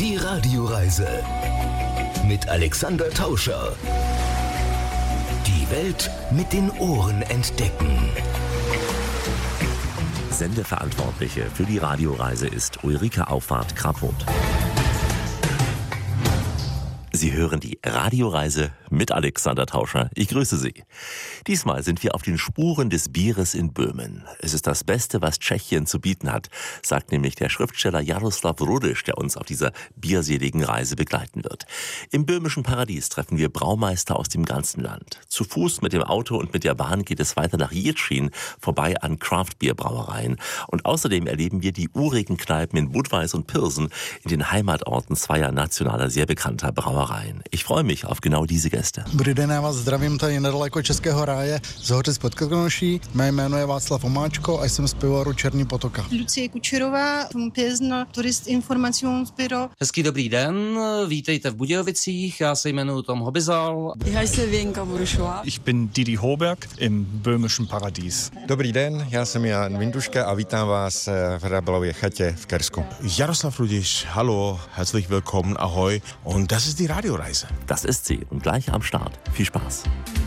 Die Radioreise mit Alexander Tauscher. Die Welt mit den Ohren entdecken. Sendeverantwortliche für die Radioreise ist Ulrike Auffahrt-Krapot. Sie hören die Radioreise mit Alexander Tauscher. Ich grüße Sie. Diesmal sind wir auf den Spuren des Bieres in Böhmen. Es ist das Beste, was Tschechien zu bieten hat, sagt nämlich der Schriftsteller Jaroslav Rudiš, der uns auf dieser bierseligen Reise begleiten wird. Im böhmischen Paradies treffen wir Braumeister aus dem ganzen Land. Zu Fuß, mit dem Auto und mit der Bahn geht es weiter nach Jičín, vorbei an Craft-Bier-Brauereien. Und außerdem erleben wir die urigen Kneipen in Budweis und Pilsen, in den Heimatorten zweier nationaler, sehr bekannter Brauereien. Ich freue mich auf genau diese Gäste. Dobrý den, já vás zdravím tady nedaleko Českého ráje z Hořic pod Krkonoší. Mé jméno je Václav Omáčko a jsem z pivovaru Černý potoka. Lucie Kučerová, Pilsn Tourist Informationsbüro. Hezký dobrý den, vítejte v Budějovicích, já se jmenuji Tom Hobizal. Ich heiße Wienka Burušová. Ich bin Didi Hoberg im böhmischen Paradies. Dobrý den, já jsem Jan Vinduška a vítám vás v Rabelově chatě v Kersku. Jaroslav Rudiš, hallo, herzlich willkommen, ahoi. Und das ist die Radioreise. Das ist sie und gleich am Start. Viel Spaß.